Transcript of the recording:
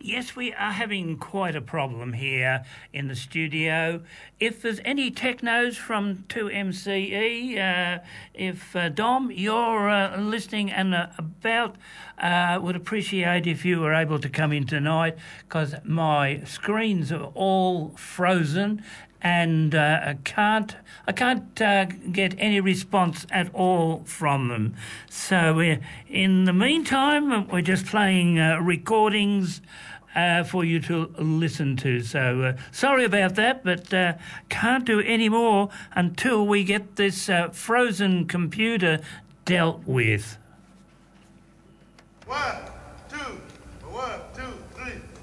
Yes, we are having quite a problem here in the studio. If there's any technos from 2MCE, if Dom, you're listening and about, would appreciate if you were able to come in tonight because my screens are all frozen and I can't get any response at all from them. So in the meantime, we're just playing recordings for you to listen to. So sorry about that, but can't do any more until we get this frozen computer dealt with. 1, 2, 1.